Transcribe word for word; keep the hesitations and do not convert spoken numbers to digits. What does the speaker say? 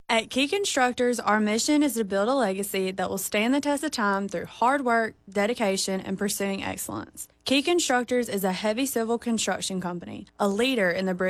At Key Constructors, our mission is to build a legacy that will stand the test of time through hard work, dedication, and pursuing excellence. Key Constructors is a heavy civil construction company, a leader in the